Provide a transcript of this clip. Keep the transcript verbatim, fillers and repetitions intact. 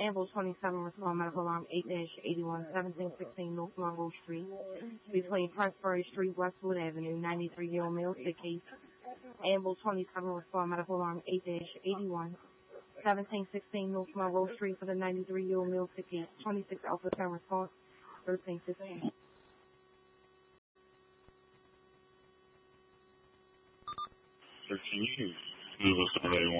Amble twenty-seven, respond medical alarm eight eighty-one, seventeen sixteen North Monroe Street, between Presbury Street, Westwood Avenue, ninety-three year old male, sick case. Amble twenty-seven, respond medical alarm eight eighty-one, seventeen sixteen North Monroe Street for the ninety-three year old male, sick case. twenty-six Alpha ten, response thirteen fifteen. thirteen, Louisville seven eighty-one.